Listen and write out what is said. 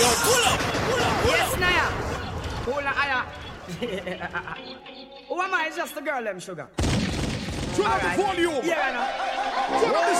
pull up. Yes, Naya. Pull up, Aya. Who am I? It's just the girl, them sugar. Turn up the volume. Yeah, I know. Turn up the